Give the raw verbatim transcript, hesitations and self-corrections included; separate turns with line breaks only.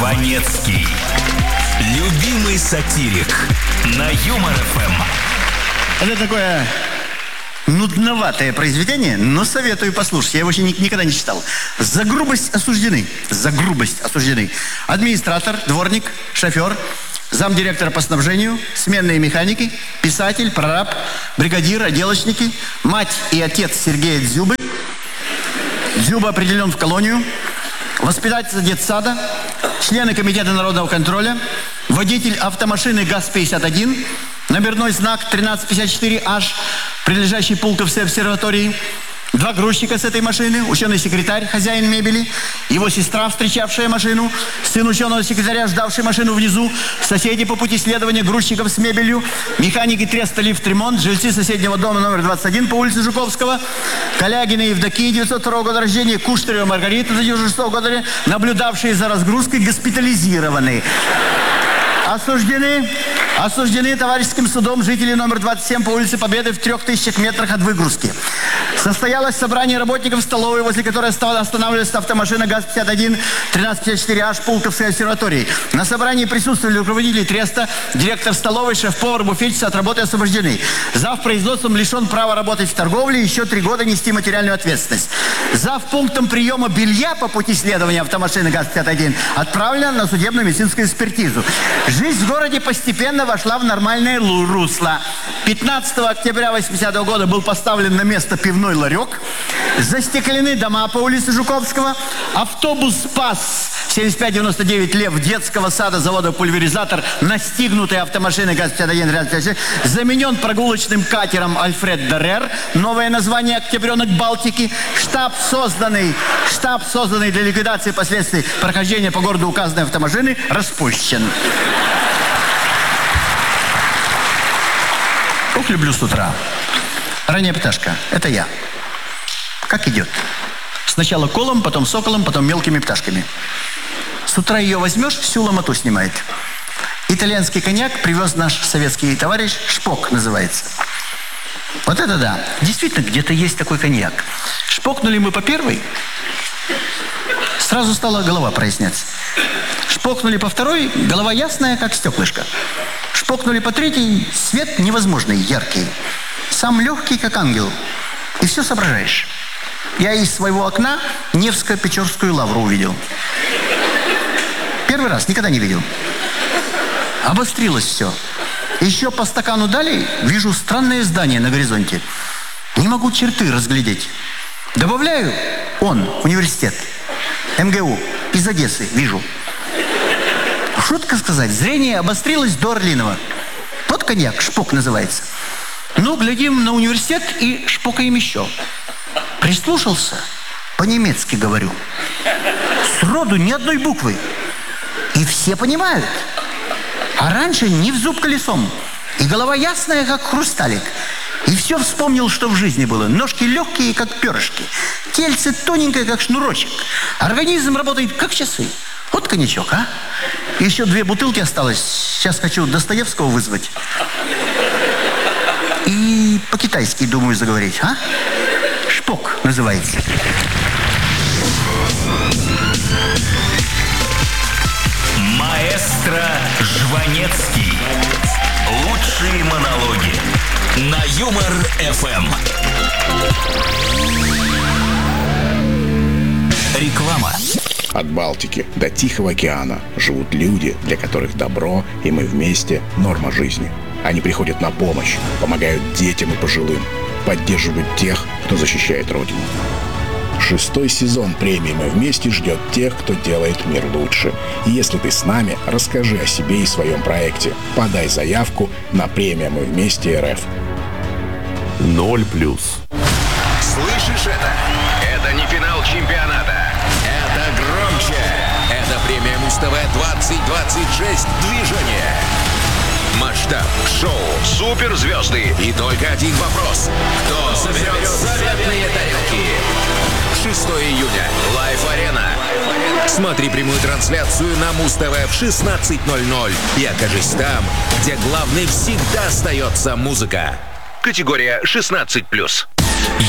Жванецкий. Любимый сатирик на Юмор эф эм.
Это такое нудноватое произведение, но советую послушать. Я его еще никогда не читал. За грубость осуждены. За грубость осуждены. Администратор, дворник, шофер, замдиректора по снабжению, сменные механики, писатель, прораб, бригадир, отделочники, мать и отец Сергея Дзюбы. Дзюба определен в колонию. Воспитательница детсада, члены комитета народного контроля, водитель автомашины ГАЗ пятьдесят один, номерной знак тринадцать пятьдесят четыре аш, прилежащий Пулковской обсерватории, два грузчика с этой машины, ученый-секретарь, хозяин мебели, его сестра, встречавшая машину, сын ученого-секретаря, ждавший машину внизу, соседи по пути следования грузчиков с мебелью, механики треста лифт-ремонт, жильцы соседнего дома номер двадцать один по улице Жуковского, Калягина Евдокия, девятьсот второго года рождения, Куштарева Маргарита, девяносто шестого года, наблюдавшие за разгрузкой, госпитализированы. Осуждены, осуждены товарищеским судом жители номер двадцать семь по улице Победы в трех тысячах метрах от выгрузки. Состоялось собрание работников столовой, возле которой останавливалась автомашина ГАЗ пятьдесят один тринадцать пятьдесят четыре аш Пулковской обсерватории. На собрании присутствовали руководители треста, директор столовой, шеф-повар, буфетчица, от работы освобождены. Зав. Производством лишен права работать в торговле, еще три года нести материальную ответственность. Зав. Пунктом приема белья по пути следования автомашины ГАЗ пятьдесят один отправлена на судебно-медицинскую экспертизу. Жизнь в городе постепенно вошла в нормальное русло. пятнадцатого октября восьмидесятого года был поставлен на место пивной ларек. Застеклены дома по улице Жуковского. Автобус «Спас» семьдесят пять девяносто девять Лев детского сада завода «Пульверизатор», настигнутый автомашиной ГАЗ пятьдесят один заменен прогулочным катером «Альфред Дерер». Новое название «Октябренок Балтики». Штаб созданный, штаб созданный для ликвидации последствий прохождения по городу указанной автомашины распущен. Ох, люблю с утра. Ранняя пташка. Это я. Как идет? Сначала колом, потом соколом, потом мелкими пташками. С утра ее возьмешь, всю ломоту снимает. Итальянский коньяк привез наш советский товарищ, Шпок называется. Вот это да. Действительно, где-то есть такой коньяк. Шпокнули мы по первой, сразу стала голова проясняться. Шпокнули по второй, голова ясная, как стеклышко. Шпокнули по третьей, свет невозможный, яркий. Сам легкий, как ангел. И все соображаешь. Я из своего окна Невско-Печорскую лавру увидел. Первый раз, никогда не видел. Обострилось все. Еще по стакану дали, вижу странное здание на горизонте. Не могу черты разглядеть. Добавляю, он, университет, эм гэ у, из Одессы, вижу. Шутка сказать, зрение обострилось до орлиного. Вот коньяк, Шпок называется. Ну, глядим на университет и шпокаем еще. Прислушался, по-немецки говорю. Сроду ни одной буквы. И все понимают. А раньше не в зуб колесом. И голова ясная, как хрусталик. И все вспомнил, что в жизни было. Ножки легкие, как перышки. Тельце тоненькое, как шнурочек. Организм работает, как часы. Вот коньячок, а? Еще две бутылки осталось. Сейчас хочу Достоевского вызвать. И по-китайски, думаю, заговорить, а? Шпок называется.
Маэстро Жванецкий. Лучшие монологи на Юмор эф эм. Реклама.
От Балтики до Тихого океана живут люди, для которых добро и мы вместе – норма жизни. Они приходят на помощь, помогают детям и пожилым, поддерживают тех, кто защищает Родину. Шестой сезон премии «Мы вместе» ждет тех, кто делает мир лучше. И если ты с нами, расскажи о себе и своем проекте. Подай заявку на премию «Мы вместе» эр эф.
Ноль плюс.
Слышишь это? Это не финал чемпионата. Это громче. Это премия Муз-ТВ двадцать двадцать шесть движение. Масштаб, шоу, суперзвезды и только один вопрос. Кто соберет заветные тарелки? шестого июня. Лайф-арена. Смотри прямую трансляцию на Муз-ТВ в шестнадцать ноль ноль и окажись там, где главной всегда остается музыка. Категория шестнадцать плюс.